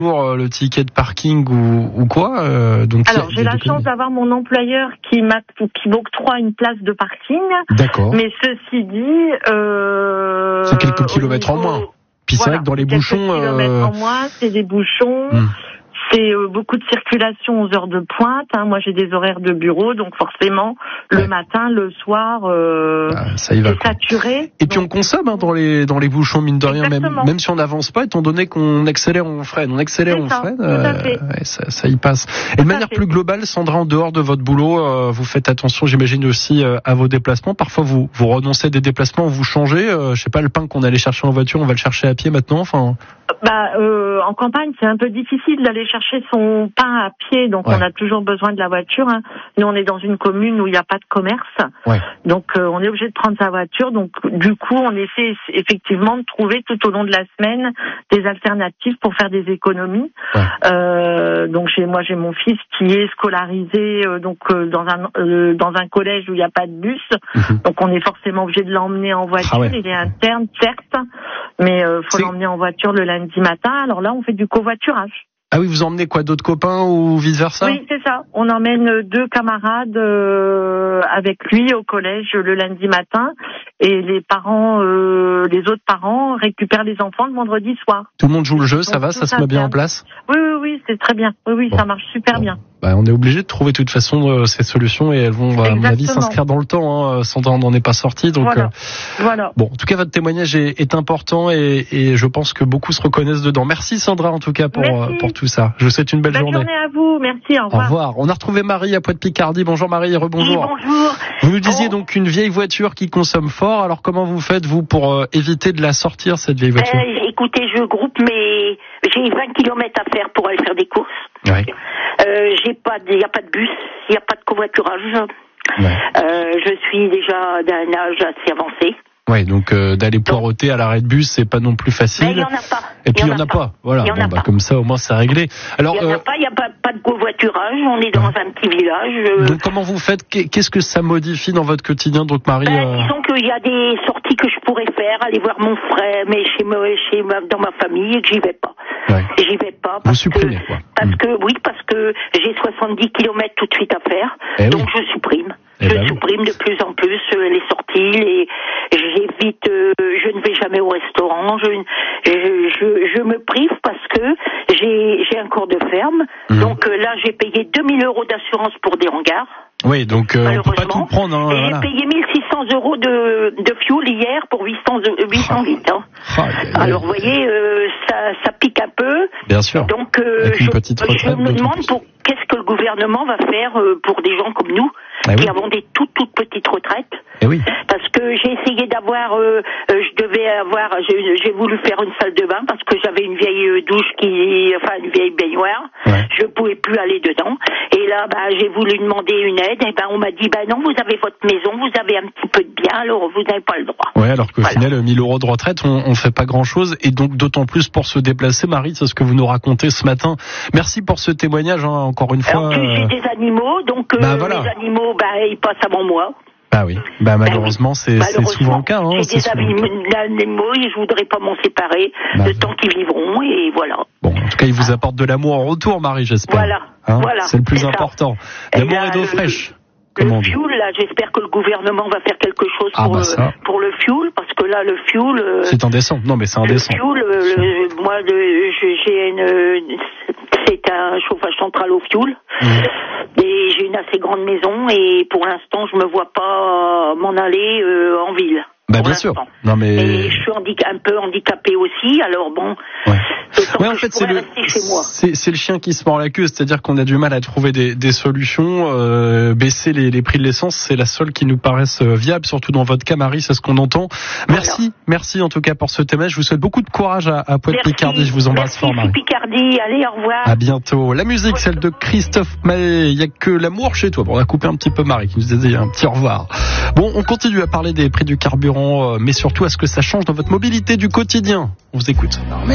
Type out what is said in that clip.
le ticket de parking ou quoi donc alors j'ai la chance d'avoir mon employeur qui m'octroie une place de parking. D'accord. Mais ceci dit, c'est quelques kilomètres en moins. Puis c'est vrai que dans les bouchons, kilomètres en moins, c'est des bouchons. C'est beaucoup de circulation aux heures de pointe. Moi, j'ai des horaires de bureau, donc forcément, le matin, le soir, ça y va, c'est saturé. Et puis on consomme dans les bouchons, mine de rien, même si on n'avance pas, étant donné qu'on accélère, on freine, ça y passe. Et de manière plus globale, Sandra, en dehors de votre boulot, vous faites attention, j'imagine aussi à vos déplacements. Parfois, vous renoncez à des déplacements, vous changez. Je sais pas, le pain qu'on allait chercher en voiture, on va le chercher à pied maintenant. Enfin. En campagne, c'est un peu difficile d'aller chercher son pain à pied, donc on a toujours besoin de la voiture. Nous, on est dans une commune où il n'y a pas de commerce, donc on est obligé de prendre sa voiture. Donc, du coup, on essaie effectivement de trouver tout au long de la semaine des alternatives pour faire des économies. Donc, j'ai mon fils qui est scolarisé dans un collège où il n'y a pas de bus, donc on est forcément obligé de l'emmener en voiture. Il est interne, certes, mais faut l'emmener en voiture le lundi matin. Alors là, on fait du covoiturage. Ah oui, vous emmenez quoi, d'autres copains ou vice-versa? Oui, c'est ça. On emmène 2 camarades avec lui au collège le lundi matin et les autres parents récupèrent les enfants le vendredi soir. Tout le monde joue le jeu, ça va, ça se met bien en place? Oui, c'est très bien. Oui, ça marche super bien. On est obligé de trouver de toute façon ces solutions et elles vont, à mon avis, s'inscrire dans le temps. Sandra, on n'en est pas sorti, donc voilà. Bon, en tout cas, votre témoignage est important et je pense que beaucoup se reconnaissent dedans. Merci Sandra, en tout cas, pour tout ça. Je vous souhaite une belle journée. Bonne journée à vous, merci, au revoir. Au revoir. On a retrouvé Marie à Pointe-Picardie. Bonjour Marie, rebonjour. Oui, bonjour. Vous nous disiez donc une vieille voiture qui consomme fort. Alors comment vous faites, vous, pour éviter de la sortir, cette vieille voiture? Écoutez, je groupe j'ai 20 km à faire pour aller faire des courses. Ouais. Il n'y a pas de bus, il n'y a pas de covoiturage. Je suis déjà d'un âge assez avancé. Ouais, donc d'aller poireauter à l'arrêt de bus, c'est pas non plus facile. Mais il n'y en a pas. Et puis il n'y en a pas. Voilà. Comme ça, au moins, c'est réglé. Alors, il n'y a pas de covoiturage. On est dans un petit village. Donc comment vous faites? Qu'est-ce que ça modifie dans votre quotidien, donc Marie? Disons qu'il y a des sorties que je pourrais faire, aller voir mon frère, mais dans ma famille, et que j'y vais pas. J'y vais pas. Vous supprimez, quoi. Parce que j'ai 70 km tout de suite à faire. Donc je supprime. Je supprime de plus en plus les sorties, j'évite, je ne vais jamais au restaurant, je me prive parce que j'ai un corps de ferme. Donc là, j'ai payé 2000 € d'assurance pour des hangars. Oui, donc on peut pas tout prendre. Et j'ai payé 1600 € de fuel hier pour 800 litres. Alors, vous voyez, ça pique un peu. Bien sûr. Donc, je me demande qu'est-ce que le gouvernement va faire pour des gens comme nous, qui avons des toutes petites retraites. Parce que j'ai essayé d'avoir, j'ai voulu faire une salle de bain parce que j'avais une vieille douche une vieille baignoire. Je pouvais plus aller dedans. Et là, j'ai voulu demander une aide. Et on m'a dit, non, vous avez votre maison, vous avez un petit peu de bien, alors vous n'avez pas le droit. Ouais, alors qu'au final, 1000 € de retraite, on fait pas grand chose. Et donc, d'autant plus pour se déplacer, Marie, c'est ce que vous nous racontez ce matin. Merci pour ce témoignage, encore une fois. Alors, j'ai des animaux, donc, les animaux, ils passent avant moi. Malheureusement, c'est souvent le cas. J'ai des animaux et je voudrais pas m'en séparer le temps qu'ils vivront, et voilà. Bon, en tout cas, ils vous apportent de l'amour en retour, Marie, j'espère. Voilà. C'est le plus important. L'amour et d'eau fraîche. Le fuel, là, j'espère que le gouvernement va faire quelque chose pour le fuel, parce que là, le fuel... c'est indécent. Non, mais c'est indécent. Le fuel, c'est un chauffage central au fuel. Et j'ai une assez grande maison, et pour l'instant, je me vois pas m'en aller en ville. Bien sûr. Non, mais... Et je suis un peu handicapé aussi, alors bon... En fait, c'est le chien qui se mord la queue, c'est-à-dire qu'on a du mal à trouver des solutions. Baisser les prix de l'essence, c'est la seule qui nous paraisse viable, surtout dans votre cas, Marie, c'est ce qu'on entend. Merci en tout cas pour ce témoignage. Je vous souhaite beaucoup de courage à Pointe-Picardie. Je vous embrasse fort, Marie. Picardie, allez, au revoir. À bientôt. La musique, celle de Christophe Maé. Il y a que l'amour chez toi. Bon, on a coupé un petit peu Marie qui nous disait un petit au revoir. Bon, on continue à parler des prix du carburant, mais surtout à ce que ça change dans votre mobilité du quotidien. On vous écoute.